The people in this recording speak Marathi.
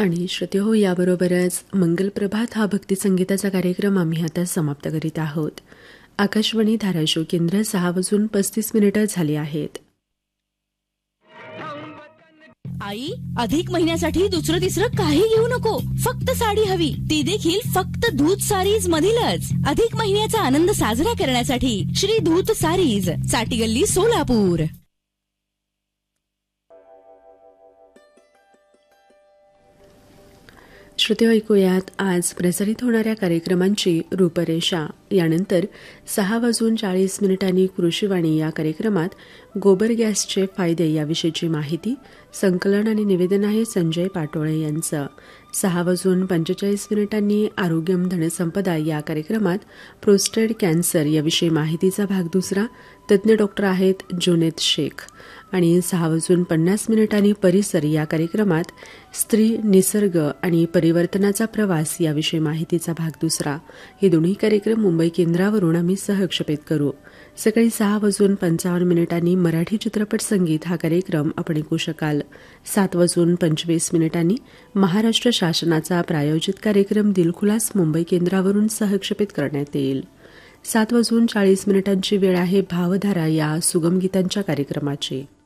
आणि श्रोतेहो, याबरोबरच मंगल प्रभात हा भक्तिसंगीताचा कार्यक्रम आम्ही आता समाप्त करीत आहोत. आकाशवाणी धाराशिव केंद्र 6:35 झाली आहेत. आई, अधिक महिन्यासाठी दुसरं तिसरं काही घेऊ नको, फक्त साडी हवी, ती देखील फक्त दूध सारीज मधीलच. अधिक महिन्याचा आनंद साजरा करण्यासाठी श्री दूध सारीज, साटी गल्ली, सोलापूर. श्रोते, ऐकूयात आज प्रसारित होणाऱ्या कार्यक्रमांची रूपरेषा. यानंतर 6:40 कृषीवाणी या कार्यक्रमात गोबर गॅसचे फायदे याविषयीची माहिती, संकलन आणि निवेदन आहे संजय पाटोळे यांचं. 6:45 आरोग्यम धनसंपदा या कार्यक्रमात प्रोस्टेट कॅन्सर याविषयी माहितीचा भाग दुसरा, तज्ज्ञ डॉक्टर आहेत जुनेद शेख. आणि 6:50 परिसर या कार्यक्रमात स्त्री, निसर्ग आणि परिवर्तनाचा प्रवास याविषयी माहितीचा भाग दुसरा. हे दोन्ही कार्यक्रम मुंबई केंद्रावरून आम्ही सहक्षेपित करू. सकाळी 6:55 मराठी चित्रपट संगीत हा कार्यक्रम आपण ऐकू शकाल. 7:25 महाराष्ट्र शासनाचा प्रायोजित कार्यक्रम दिलखुलास मुंबई केंद्रावरून सहक्षेपित करण्यात येईल. 7:40 वेळ आहे भावधारा या सुगम गीतांच्या कार्यक्रमाची.